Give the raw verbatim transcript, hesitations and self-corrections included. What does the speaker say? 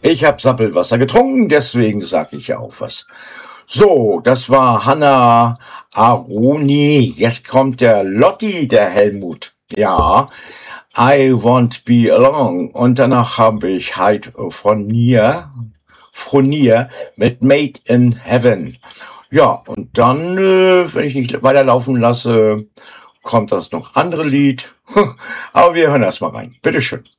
Ich habe Sappelwasser getrunken, deswegen sage ich ja auch was. So, das war Hanna Aruni. Jetzt kommt der Lotti, der Helmut. Ja, I won't be alone. Und danach habe ich halt von Nier, Fronier mit Made in Heaven. Ja, und dann, äh, wenn ich nicht weiterlaufen lasse, kommt das noch andere Lied. Aber wir hören erst mal rein. Bitteschön.